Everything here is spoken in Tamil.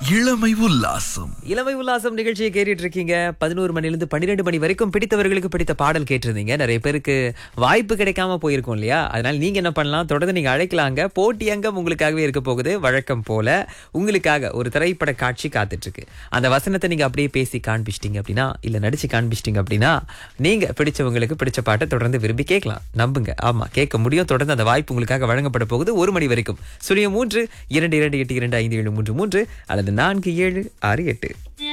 இளமை உல்லாசம். இளமை உல்லாசம் நிகழ்ச்சியை கேட்டுட்டு இருக்கீங்க. 11 மணிலிருந்து 12 மணி வரைக்கும் பிடித்தவர்களுக்கு பிடித்த பாடல் கேட்டிருந்தீங்க. நிறைய பேருக்கு வாய்ப்பு கிடைக்காம போயிருக்கும் இல்லையா? அதனால நீங்க என்ன பண்ணலாம், தொடர்ந்து நீங்க அழைக்கலாங்க. போட்டி அங்கம் உங்களுக்காகவே இருக்க போகுது. வழக்கம் போல உங்களுக்காக ஒரு திரைப்பட காட்சி காத்துட்டு இருக்கு. அந்த வசனத்தை நீங்க அப்படியே பேசி காண்பிச்சிட்டீங்க அப்படின்னா, இல்ல நடிச்சு காண்பிச்சிட்டீங்க அப்படின்னா, நீங்க பிடிச்சவங்களுக்கு பிடிச்ச பாட்டை தொடர்ந்து விரும்பி கேட்கலாம். நம்புங்க, ஆமா கேட்க முடியும். தொடர்ந்து அந்த வாய்ப்பு உங்களுக்காக வழங்கப்பட போகுது 1 மணி வரைக்கும். 03 22 8 2 5 7 3 3 அல்லது 4768.